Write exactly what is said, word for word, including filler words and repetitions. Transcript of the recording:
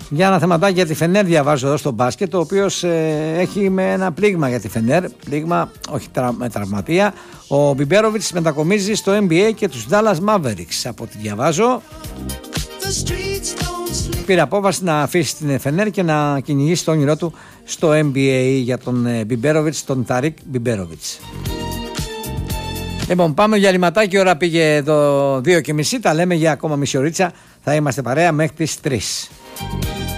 Για ένα θεματάκι για τη Φενέρ διαβάζω εδώ στο μπάσκετ, ο οποίος ε, έχει με ένα πλήγμα για τη Φενέρ, πλήγμα όχι τρα, με τραυματία. Ο Μπιμπέροβιτς μετακομίζει στο N B A και τους Dallas Mavericks, από ό,τι διαβάζω. Πήρε απόφαση να αφήσει την Φενέρ και να κυνηγήσει το όνειρό του στο N B A για τον Μπιμπέροβιτς, τον Ταρίκ Μπιμπέροβιτς. Λοιπόν, πάμε για λιματάκι, η ώρα πήγε το δύο και μισή, τα λέμε για ακόμα μισή ωρίτσα, θα είμαστε παρέα μέχρι τις τρεις.